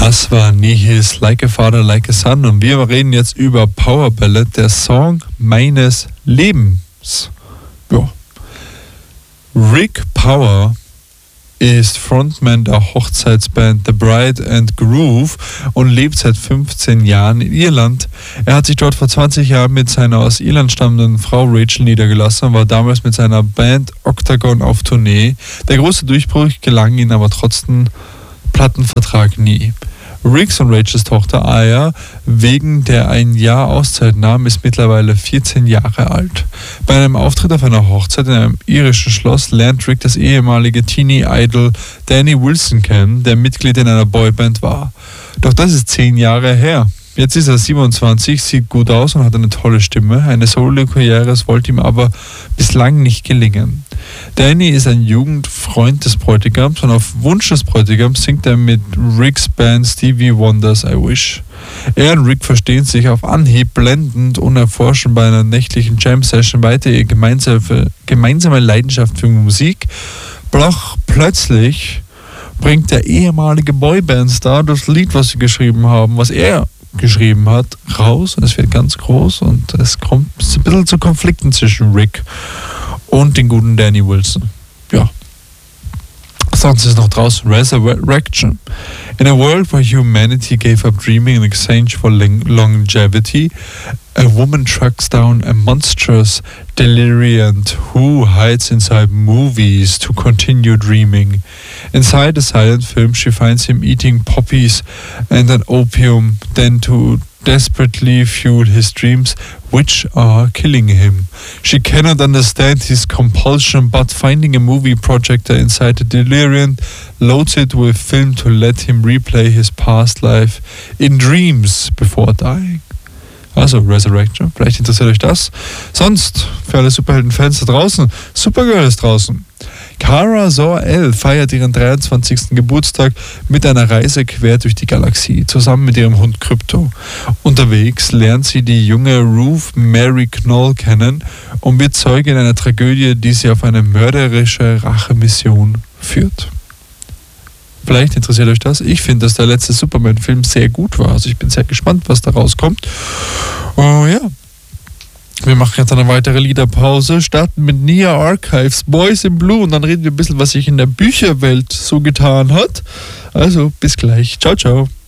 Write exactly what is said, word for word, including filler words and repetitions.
Das war Nihil's Like a Father, Like a Son und wir reden jetzt über Power Ballad, der Song meines Lebens. Ja. Rick Power ist Frontman der Hochzeitsband The Bride and Groove und lebt seit fünfzehn Jahren in Irland. Er hat sich dort vor zwanzig Jahren mit seiner aus Irland stammenden Frau Rachel niedergelassen und war damals mit seiner Band Octagon auf Tournee. Der große Durchbruch gelang ihm aber trotzdem Plattenvertrag nie. Ricks und Rachels Tochter Aya, wegen der ein Jahr Auszeit nahm, ist mittlerweile vierzehn Jahre alt. Bei einem Auftritt auf einer Hochzeit in einem irischen Schloss lernt Rick das ehemalige Teenie-Idol Danny Wilson kennen, der Mitglied in einer Boyband war. Doch das ist zehn Jahre her. Jetzt ist er siebenundzwanzig, sieht gut aus und hat eine tolle Stimme. Eine Solo-Karriere wollte ihm aber bislang nicht gelingen. Danny ist ein Jugendfreund des Bräutigams und auf Wunsch des Bräutigams singt er mit Ricks Band Stevie Wonders I Wish. Er und Rick verstehen sich auf Anhieb blendend und erforschen bei einer nächtlichen Jam-Session weiter ihre gemeinsame, gemeinsame Leidenschaft für Musik. Doch plötzlich bringt der ehemalige Boyband-Star das Lied, was sie geschrieben haben, was er geschrieben hat, raus und es wird ganz groß und es kommt ein bisschen zu Konflikten zwischen Rick und den guten Danny Wilson. Ja. Sonst ist noch draußen Resurrection. In a world where humanity gave up dreaming in exchange for longevity, a woman tracks down a monstrous deliriant who hides inside movies to continue dreaming. Inside a silent film, she finds him eating poppies and an opium, then to desperately fuel his dreams, which are killing him. She cannot understand his compulsion, but finding a movie projector inside the delirium, loads it with film to let him replay his past life in dreams before dying. Also Resurrection, vielleicht interessiert euch das. Sonst, für alle Superhelden-Fans da draußen, Supergirl ist draußen. Kara Zor-El feiert ihren dreiundzwanzigsten Geburtstag mit einer Reise quer durch die Galaxie, zusammen mit ihrem Hund Krypto. Unterwegs lernt sie die junge Ruth Mary Knoll kennen und wird Zeugin einer Tragödie, die sie auf eine mörderische Rachemission führt. Vielleicht interessiert euch das. Ich finde, dass der letzte Superman-Film sehr gut war. Also ich bin sehr gespannt, was da rauskommt. Oh ja. Wir machen jetzt eine weitere Liederpause, starten mit Nia Archives, Boys in Blue und dann reden wir ein bisschen, was sich in der Bücherwelt so getan hat. Also bis gleich. Ciao, ciao.